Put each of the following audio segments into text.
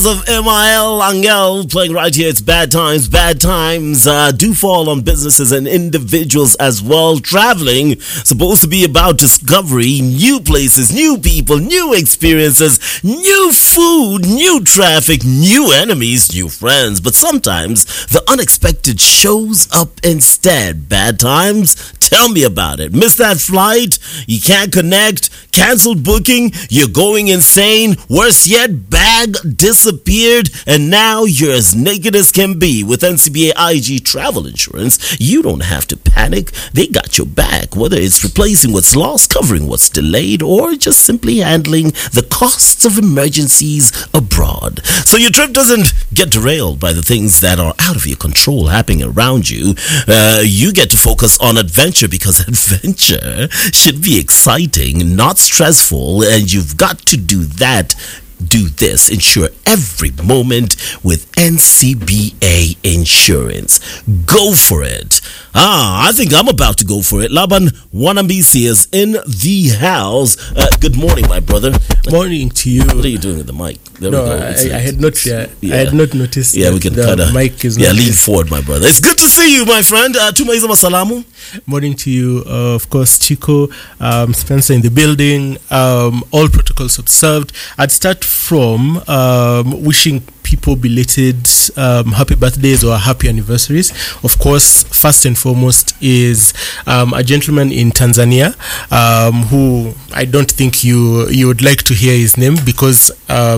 Of MIL Angel playing right here. It's Bad Times. Bad times do fall on businesses and individuals as well. Traveling supposed to be about discovery, new places, new people, new experiences, new food, new traffic, new enemies, new friends. But sometimes the unexpected shows up instead. Bad times? Tell me about it. Miss that flight? You can't connect? Canceled booking? You're going insane? Worse yet, bag disappeared, and now you're as naked as can be. With NCBA IG Travel Insurance, you don't have to panic. They got your back, whether it's replacing what's lost, covering what's delayed, or just simply handling the costs of emergencies abroad. So your trip doesn't get derailed by the things that are out of your control happening around you. You get to focus on adventure, because adventure should be exciting, not stressful, and you've got to do that. Do this. Insure every moment with NCBA Insurance. Go for it. I think I'm about to go for it. Laban Wanambisi is in the house. Good morning, my brother. Morning to you. What are you doing with the mic? I had not. I had not noticed. Yeah, we can the mic is. Yeah, lean forward, my brother. It's good to see you, my friend. Tumaiza masalamu. Morning to you, of course, Chico, Spencer in the building. All protocols observed. I'd start from wishing people belated happy birthdays or happy anniversaries. Of course, first and foremost is a gentleman in Tanzania who I don't think you would like to hear his name, because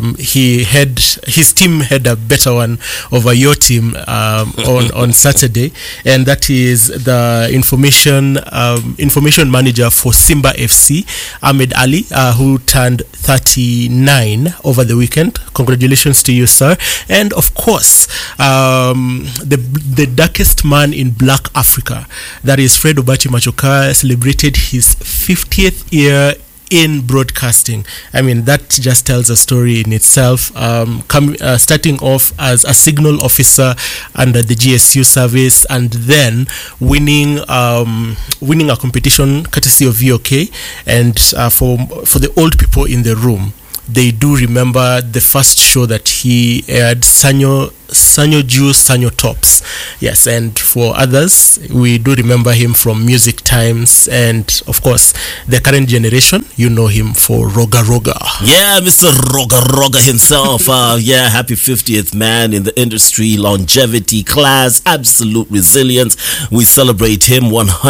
his team had a better one over your team on Saturday, and that is the information manager for Simba FC, Ahmed Ali, who turned 39 over the weekend. Congratulations to you, sir. And of course, the darkest man in Black Africa, that is Fred Obachi Machoka, celebrated his 50th year in broadcasting. I mean, that just tells a story in itself. Starting off as a signal officer under the GSU service, and then winning a competition courtesy of VOK. And for the old people in the room, they do remember the first show that he aired, Sanyo Juice, Sanyo Tops. Yes, and for others, we do remember him from Music Times, and of course, the current generation, you know him for Roga Roga. Yeah, Mr. Roga Roga himself. Yeah, happy 50th man in the industry, longevity, class, absolute resilience. We celebrate him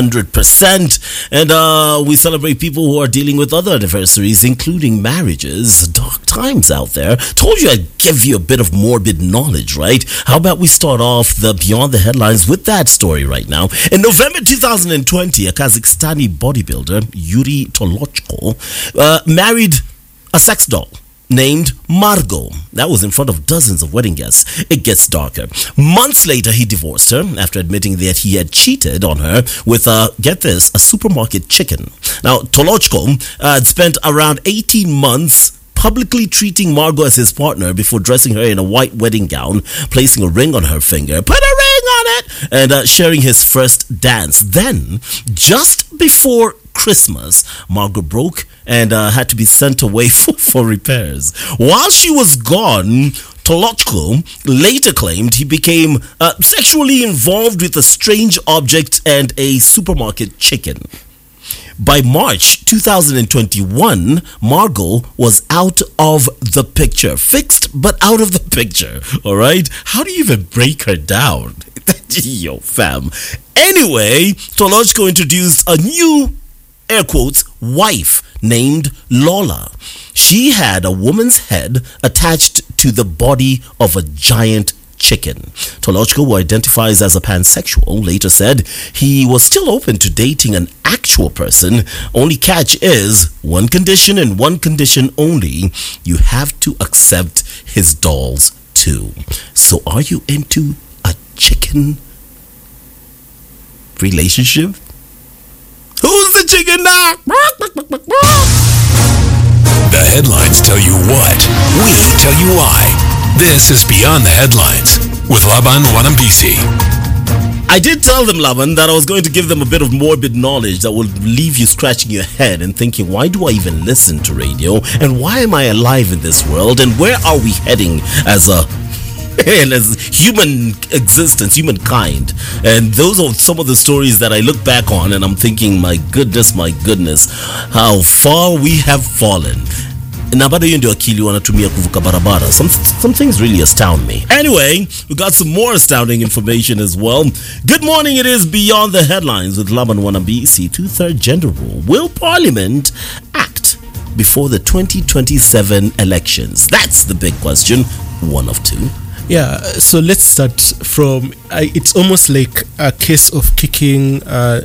100%, and we celebrate people who are dealing with other anniversaries, including marriages. Dark times out there. Told you I'd give you a bit of morbid knowledge, right? How about we start off the Beyond the Headlines with that story right now. In November 2020, a Kazakhstani bodybuilder, Yuri Tolochko, married a sex doll named Margot. That was in front of dozens of wedding guests. It gets darker. Months later, he divorced her after admitting that he had cheated on her with, get this, a supermarket chicken. Now, Tolochko had spent around 18 months publicly treating Margot as his partner before dressing her in a white wedding gown, placing a ring on her finger, put a ring on it, and sharing his first dance. Then, just before Christmas, Margot broke and had to be sent away for repairs. While she was gone, Tolochko later claimed he became sexually involved with a strange object and a supermarket chicken. By March 2021, Margot was out of the picture. Fixed, but out of the picture. All right? How do you even break her down? Yo, fam. Anyway, Tolochko introduced a new, air quotes, wife named Lola. She had a woman's head attached to the body of a giant chicken. Tolochko, who identifies as a pansexual, later said he was still open to dating an actual person. Only catch is, one condition and one condition only: you have to accept his dolls too. So are you into a chicken relationship? Who's the chicken now? The headlines tell you what. We tell you why. This is Beyond the Headlines with Laban Wanambisi. I did tell them, Laban, that I was going to give them a bit of morbid knowledge that will leave you scratching your head and thinking, why do I even listen to radio? And why am I alive in this world? And where are we heading as a as human existence, humankind? And those are some of the stories that I look back on and I'm thinking, my goodness, how far we have fallen. Na bado hiyo ndio akili wanatumia kuvuka barabara. Some things really astound me. Anyway, we got some more astounding information as well. Good morning, it is Beyond the Headlines with Laban Wanambisi. 2/3 gender rule. Will Parliament act before the 2027 elections? That's the big question. One of two. Yeah, so let's start from, it's almost like a case of kicking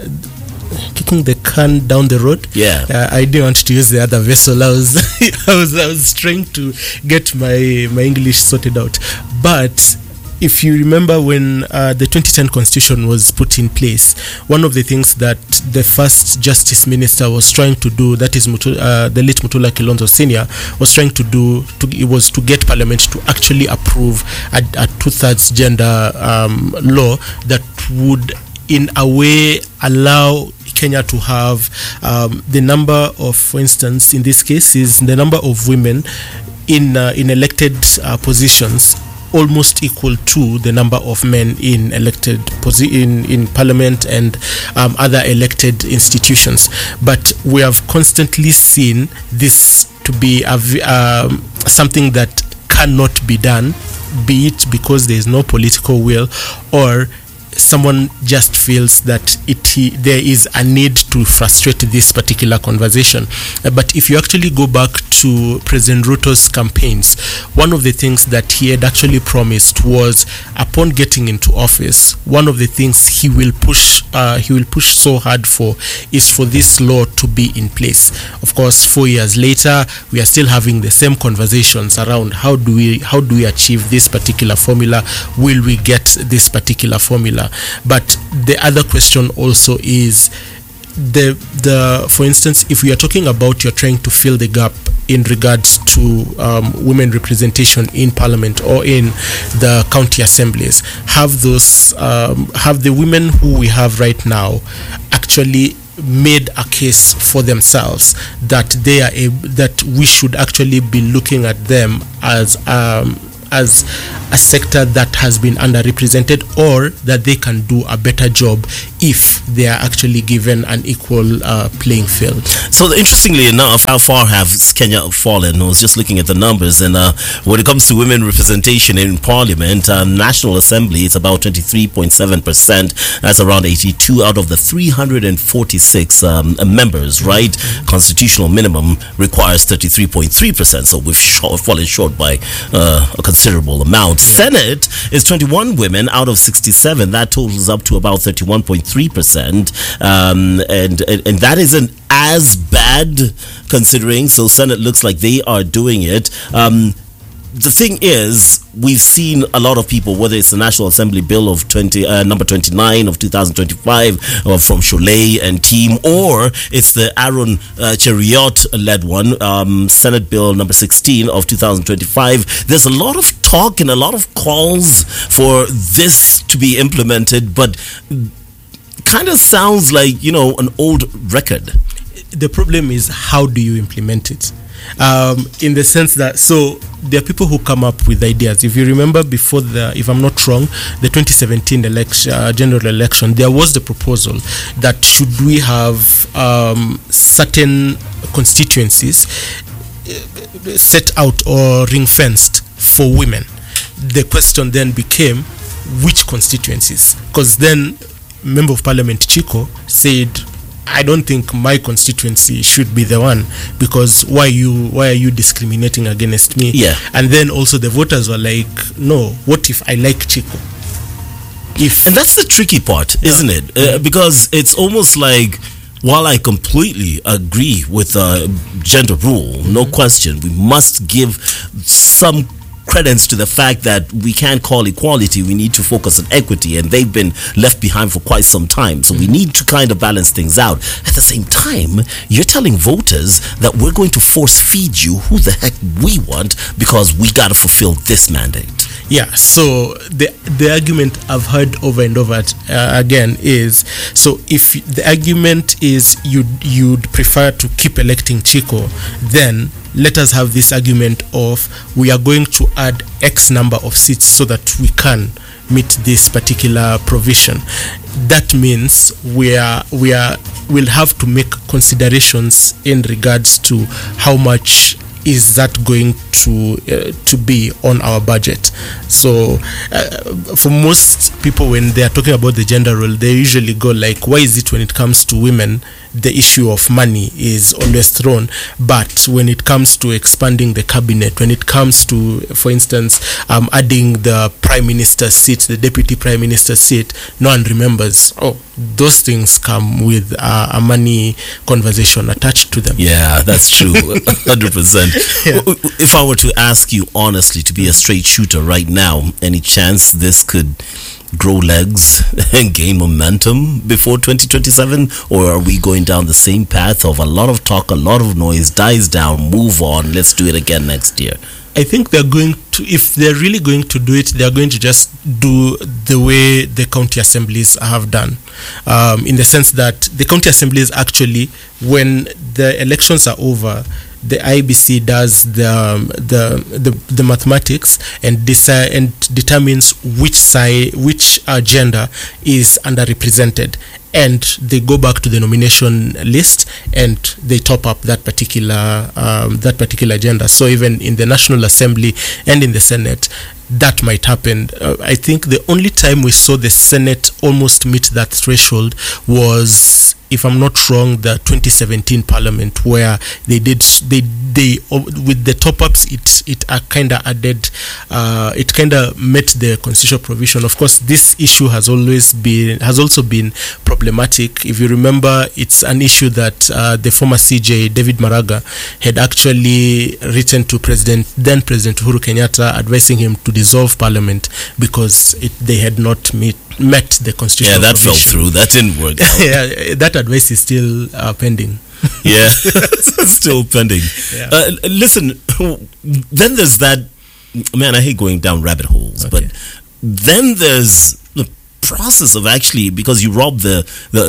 the can down the road. Yeah. I didn't want to use the other vessel. I was trying to get my English sorted out. But if you remember when the 2010 constitution was put in place, one of the things that the first justice minister was trying to do, that is the late Mutula Kilonzo Senior, was trying to do, was to get Parliament to actually approve a 2/3 gender law that would in a way allow Kenya to have the number of, for instance, in this case, is the number of women in elected positions almost equal to the number of men in elected in Parliament and other elected institutions. But we have constantly seen this to be something that cannot be done, be it because there is no political will or someone just feels that there is a need to frustrate this particular conversation. But if you actually go back to President Ruto's campaigns, one of the things that he had actually promised was, upon getting into office, one of the things he will push so hard for is for this law to be in place. Of course, 4 years later, we are still having the same conversations around how do we achieve this particular formula? Will we get this particular formula? But the other question also is for instance, if we are talking about you're trying to fill the gap in regards to women representation in Parliament or in the county assemblies, have the women who we have right now actually made a case for themselves that that we should actually be looking at them as a sector that has been underrepresented, or that they can do a better job if they are actually given an equal playing field. So interestingly enough, how far has Kenya fallen? I was just looking at the numbers, and when it comes to women representation in Parliament, National Assembly, it's about 23.7%. That's around 82 out of the 346 members, right? Constitutional minimum requires 33.3%, so we've fallen short by a considerable amount. Senate is 21 women out of 67. That totals up to about 31.3%, and that isn't as bad considering. So Senate looks like they are doing it. The thing is, we've seen a lot of people, whether it's the National Assembly Bill of number 29 of 2025 from Sholay and team, or it's the Aaron Cheriot-led one, Senate Bill number 16 of 2025. There's a lot of talk and a lot of calls for this to be implemented, but kind of sounds like, an old record. The problem is, how do you implement it? In the sense that, so there are people who come up with ideas. If you remember before if I'm not wrong, the 2017 general election, there was the proposal that should we have certain constituencies set out or ring-fenced for women. The question then became, which constituencies? Because then Member of Parliament Chico said, I don't think my constituency should be the one, because why are you discriminating against me? Yeah. And then also the voters were like, no, what if I like Chico? And that's the tricky part, isn't it? Because it's almost like, while I completely agree with gender rule, no question, we must give some credence to the fact that we can't call equality, we need to focus on equity, and they've been left behind for quite some time. So we need to kind of balance things out. At the same time, you're telling voters that we're going to force feed you who the heck we want because we got to fulfill this mandate. Yeah, so the argument I've heard over and over again is, so if the argument is you'd prefer to keep electing Chico, then let us have this argument of we are going to add X number of seats so that we can meet this particular provision. That means we'll have to make considerations in regards to how much is that going to be on our budget. So for most people, when they are talking about the gender role, they usually go like, why is it when it comes to women the issue of money is always thrown, but when it comes to expanding the cabinet, when it comes to, for instance, adding the prime minister's seat, the deputy prime minister's seat, no one remembers. Oh, those things come with a money conversation attached to them. Yeah, that's true. 100%. Yeah. If I were to ask you honestly to be a straight shooter right now, any chance this could grow legs and gain momentum before 2027, or are we going down the same path of a lot of talk, a lot of noise, dies down, move on, let's do it again next year? I think they're going to, if they're really going to do it, they're going to just do the way the county assemblies have done, in the sense that the county assemblies actually, when the elections are over, the IBC does the mathematics and decide and determines which side, which gender is underrepresented, and they go back to the nomination list and they top up that particular gender. So even in the National Assembly and in the Senate, that might happen. I think the only time we saw the Senate almost meet that threshold was, if I'm not wrong, the 2017 Parliament, where they with the top-ups, it kind of added, it kind of met the constitutional provision. Of course, this issue has also been problematic. If you remember, it's an issue that the former CJ David Maraga had actually written to then President Uhuru Kenyatta, advising him to dissolve Parliament because they had not met the constitutional provision. Yeah, that fell through. That didn't work out. Yeah, that advice is still pending. Yeah, still pending. Yeah. Listen, then there's that, man, I hate going down rabbit holes, okay, but then there's the process of actually, because you rob the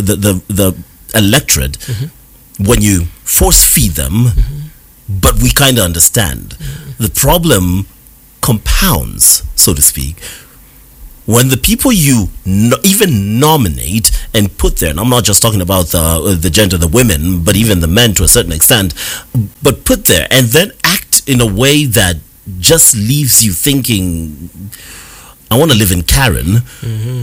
electorate, mm-hmm, when you force feed them, mm-hmm, but we kind of understand. Mm-hmm. The problem compounds, so to speak, when the people you even nominate and put there, and I'm not just talking about the gender, the women, but even the men to a certain extent, but put there and then act in a way that just leaves you thinking, I want to live in Karen. Mm-hmm.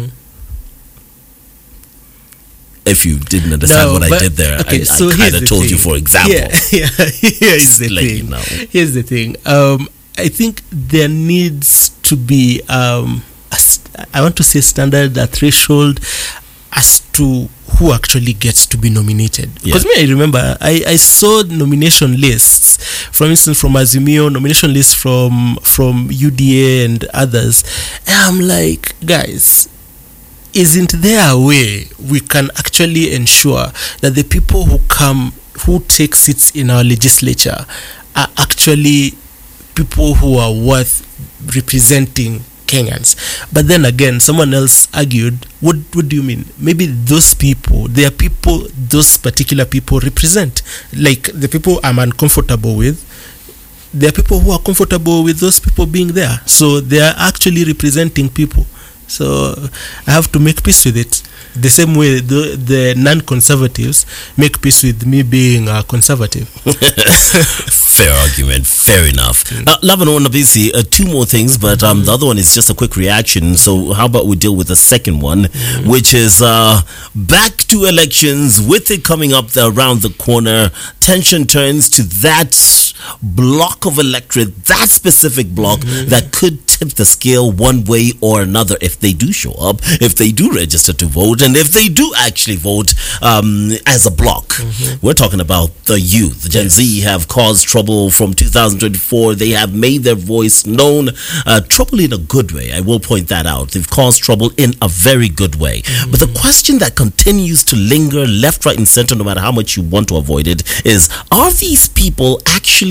If you didn't understand what I did there, okay, I kind of told you, for example. Yeah. Here's the thing. You know. Here's the thing. I think there needs to be I want to say standard, a threshold as to who actually gets to be nominated. Because I remember I saw nomination lists, for instance, from Azimio, nomination lists from UDA and others, and I'm like, guys, isn't there a way we can actually ensure that the people who take seats in our legislature are actually people who are worth representing Kenyans? But then again, someone else argued, what do you mean? Maybe those people, they are people those particular people represent. Like the people I'm uncomfortable with, there are people who are comfortable with those people being there. So they are actually representing people. So I have to make peace with it. The same way the non-conservatives make peace with me being a conservative. Fair argument, fair enough. Lavano Nabisi, two more things, but the other one is just a quick reaction. So how about we deal with the second one, which is back to elections. With it coming up around the corner, tension turns to that block of electorate, that specific block that could tip the scale one way or another if they do show up, if they do register to vote, and if they do actually vote as a block. We're talking about the youth. The Gen Z have caused trouble from 2024. They have made their voice known. Trouble in a good way. I will point that out. They've caused trouble in a very good way. But the question that continues to linger left, right, and center, no matter how much you want to avoid it, is, are these people actually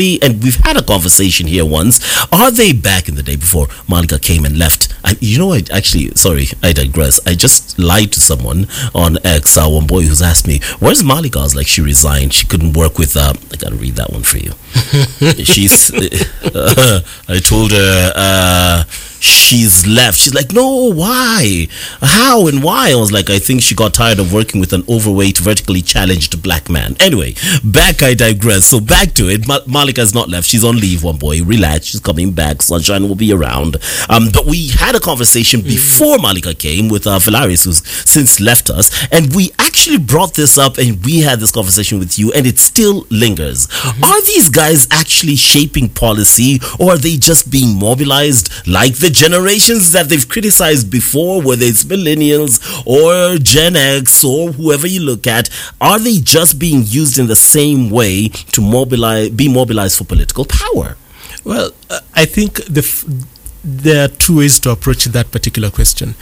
actually, and we've had a conversation here once, are they back in the day before Malika came and left? And you know, I digress. I just lied to someone on X, one boy who's asked me, where's Malika? I was like, she resigned. She couldn't work with, I gotta read that one for you. She's, I told her, she's left. She's like, no, why? How and why? I was like, I think she got tired of working with an overweight, vertically challenged black man. Anyway, I digress. So back to it. Malika's not left. She's on leave, one boy. Relax. She's coming back. Sunshine will be around. But we had a conversation before Malika came with Philaris, who's since left us. And we actually brought this up and we had this conversation with you, and it still lingers. Are these guys actually shaping policy, or are they just being mobilized like the generations that they've criticized before, whether it's millennials or Gen X or whoever you look at? Are they just being used in the same way to be mobilized for political power? Well, I think there are two ways to approach that particular question.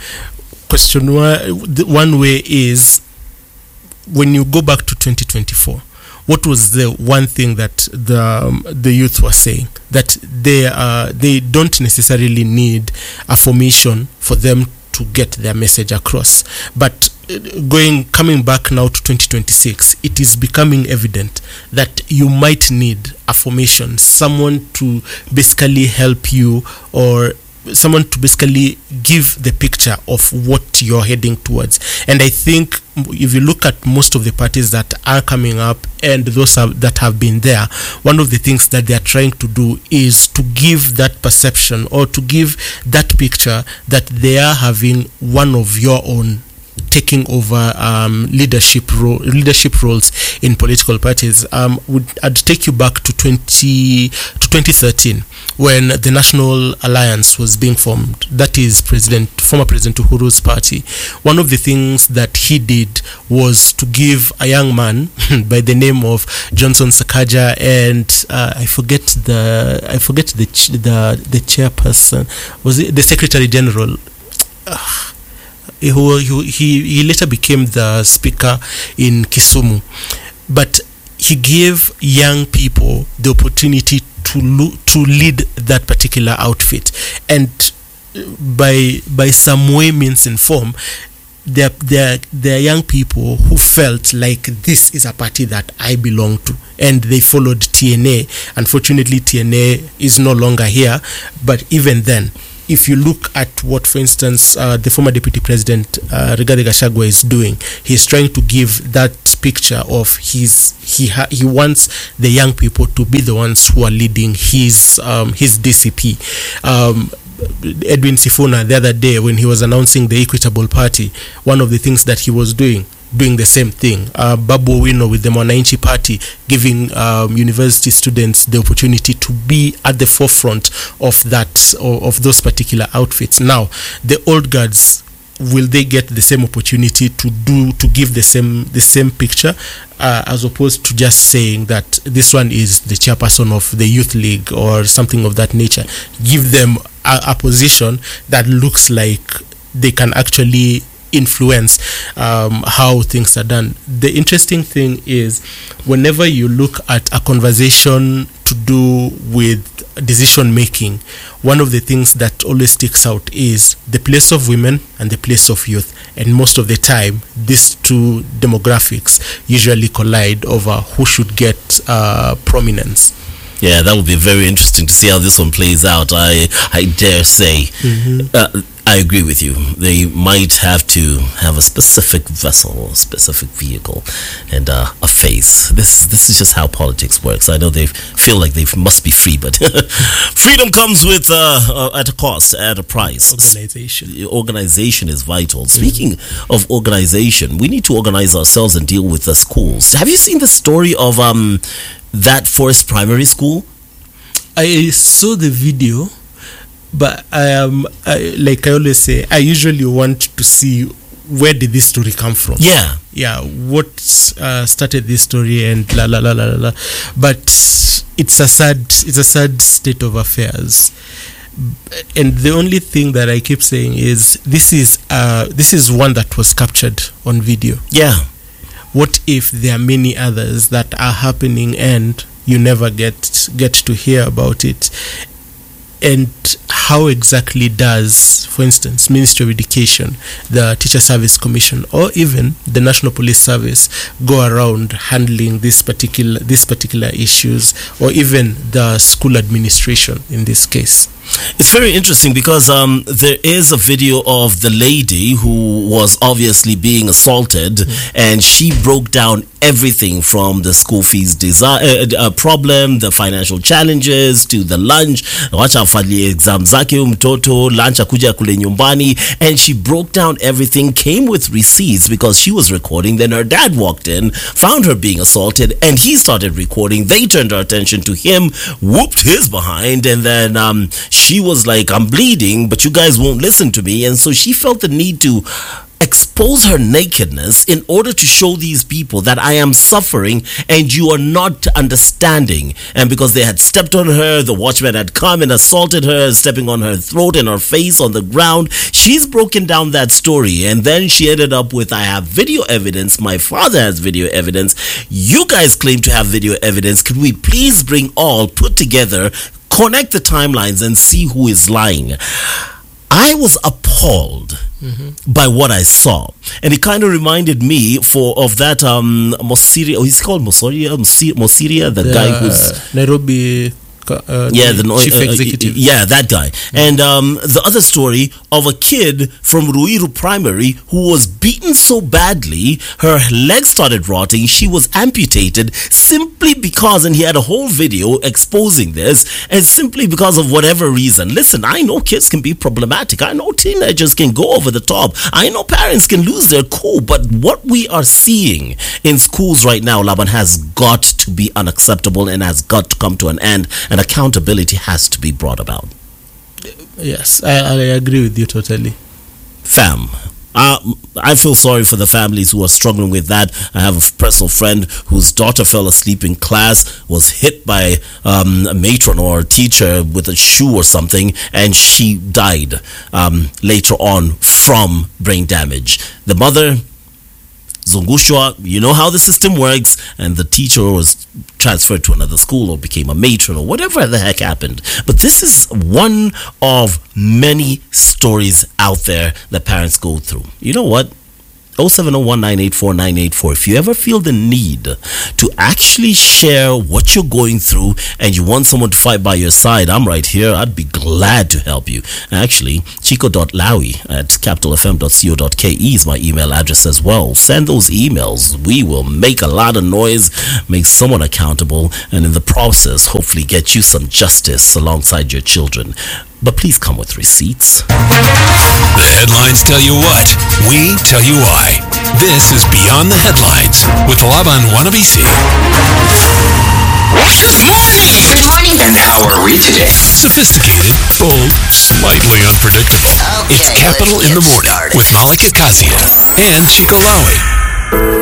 One way is, when you go back to 2024, what was the one thing that the youth were saying? That they don't necessarily need a formation for them to get their message across. But coming back now to 2026, it is becoming evident that you might need a formation, someone to basically help you, or someone to basically give the picture of what you're heading towards. And I think if you look at most of the parties that are coming up and those that have been there, one of the things that they are trying to do is to give that perception, or to give that picture that they are having one of your own taking over leadership roles in political parties. I'd take you back to 2013, when the National Alliance was being formed. That is former President Uhuru's party. One of the things that he did was to give a young man by the name of Johnson Sakaja, and I forget the chairperson, was it the Secretary General? He later became the speaker in Kisumu, but he gave young people the opportunity to lead that particular outfit, and by some way, means and form, there are young people who felt like this is a party that I belong to, and they followed TNA. Unfortunately, TNA is no longer here, but even then, if you look at what, for instance, the former Deputy President Rigathi Gachagua is doing, he's trying to give that picture of he wants the young people to be the ones who are leading his DCP. Edwin Sifuna, the other day, when he was announcing the Equitable Party, one of the things that he was doing the same thing. Babu Owino with the Mwananchi Party, giving university students the opportunity to be at the forefront of those particular outfits. Now, the old guards, will they get the same opportunity to give the same picture, as opposed to just saying that this one is the chairperson of the youth league or something of that nature? Give them a position that looks like they can actually influence how things are done. The interesting thing is, whenever you look at a conversation to do with decision making, one of the things that always sticks out is the place of women and the place of youth. And most of the time, these two demographics usually collide over who should get prominence. Yeah, that would be very interesting to see how this one plays out. I dare say. I agree with you. They might have to have a specific vessel, a specific vehicle, and a face. This is just how politics works. I know they feel like they must be free, but freedom comes with at a cost, at a price. Organization is vital. Speaking of organization, we need to organize ourselves and deal with the schools. Have you seen the story of that Forest Primary School? I saw the video. But like I always say, I usually want to see, where did this story come from? Yeah. What started this story, and la la la la la. But it's a sad state of affairs. And the only thing that I keep saying is, this is one that was captured on video. Yeah. What if there are many others that are happening, and you never get to hear about it. And how exactly does, for instance, Ministry of Education, the Teacher Service Commission, or even the National Police Service go around handling these particular issues, or even the school administration in this case? It's very interesting because there is a video of the lady who was obviously being assaulted, and she broke down everything from the school fees problem, the financial challenges, to the lunch, wacha afanye exam zake mtoto, lunch akuja kule nyumbani, and she broke down everything, came with receipts because she was recording. Then her dad walked in, found her being assaulted, and he started recording. They turned our attention to him, whooped his behind, and then she was like, I'm bleeding, but you guys won't listen to me. And so she felt the need to expose her nakedness in order to show these people that I am suffering and you are not understanding. And because they had stepped on her, the watchman had come and assaulted her, stepping on her throat and her face on the ground. She's broken down that story, and then she ended up with, I have video evidence, my father has video evidence, you guys claim to have video evidence. Could we please bring all put together, connect the timelines, and see who is lying? I was appalled by what I saw, and it kind of reminded me of that Mosiria. He's called Mosiria, the guy who's Nairobi. The chief executive. That guy. And the other story of a kid from Ruiru Primary who was beaten so badly, her legs started rotting, she was amputated simply because, and he had a whole video exposing this, and simply because of whatever reason. Listen, I know kids can be problematic. I know teenagers can go over the top. I know parents can lose their cool. But what we are seeing in schools right now, Laban, has got to be unacceptable and has got to come to an end. And accountability has to be brought about. Yes, I agree with you totally. Fam, I feel sorry for the families who are struggling with that. I have a personal friend whose daughter fell asleep in class, was hit by a matron or a teacher with a shoe or something, and she died later on from brain damage. The mother, Zungushwa, you know how the system works, and the teacher was transferred to another school or became a matron or whatever the heck happened. But this is one of many stories out there that parents go through. You know what? 07019849984. If you ever feel the need to actually share what you're going through and you want someone to fight by your side, I'm right here. I'd be glad to help you. Actually, chico.lawi@capitalfm.co.ke is my email address as well. Send those emails. We will make a lot of noise, make someone accountable, and in the process, hopefully get you some justice alongside your children. But please come with receipts. The headlines tell you what. We tell you why. This is Beyond the Headlines with Laban Wanabisi. Good morning! Good morning! And how are we today? Sophisticated, bold, slightly unpredictable. Okay, it's Capital in the Morning with Malika Kazia and Chico Lawi.